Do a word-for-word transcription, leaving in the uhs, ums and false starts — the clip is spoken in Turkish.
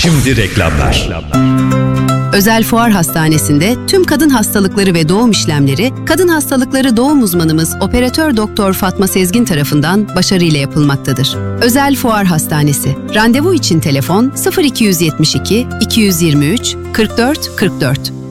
Şimdi reklamlar. Özel Fuar Hastanesi'nde tüm kadın hastalıkları ve doğum işlemleri, kadın hastalıkları doğum uzmanımız Operatör Doktor Fatma Sezgin tarafından başarıyla yapılmaktadır. Özel Fuar Hastanesi. Randevu için telefon sıfır iki yüz yetmiş iki iki yüz yirmi üç kırk dört kırk dört.